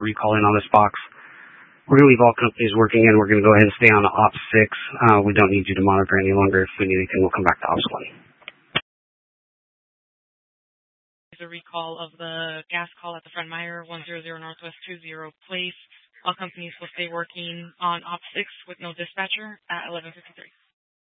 recalling on this box. We're going to leave all companies working, and we're going to go ahead and stay on Ops 6. We don't need you to monitor any longer. If we need anything, we'll come back to Ops 1. A recall of the gas call at the Fred Meyer 100 Northwest 20 Place. All companies will stay working on Ops 6 with no dispatcher at 11:53.